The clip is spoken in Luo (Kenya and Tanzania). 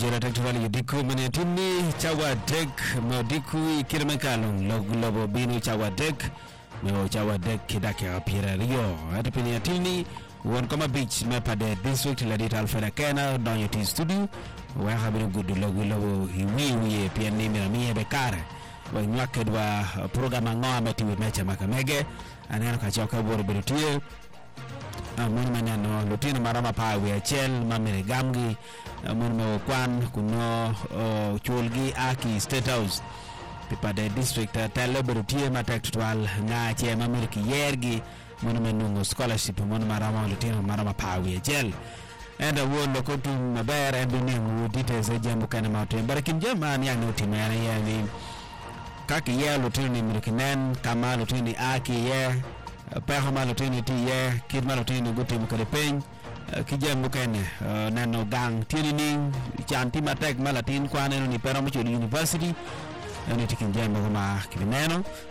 jera tektuali diku mene tuni chawa dek mo diku ikirme kalong logo binu chawa dek me chawa dek kidake apira rio atipini atini won kama beach me pade district la dit alfeda kena dans yoti studio wa habire gudu logo hiwi piani mi be kare wa nyake dwa programa ngoma tiwi mecha makamege anena kachoka boro berutie mun manano lutino marama pa we chel mamere gamgi mun mo kwan kuno chulgi aki state house pipa de district tele berutie matektual nga che mamere ki yergi mun menungo scholarship mun marama lutino marama pa we chel and won lokotu maber and ne details jambu kana mate barakim jama ni anoti mara yani kaki ye lutino ni mirkinen kama lutini aki ye pa malotini ti ye kid malotini guti mukalepen kijam bukene nano gang tinini chanti matek malatin kwane ni pero mucho university ni tikinjemba kama kibeneno